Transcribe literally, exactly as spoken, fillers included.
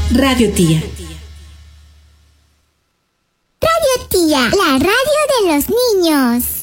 Radio Tía. Radio Tía, la radio de los niños.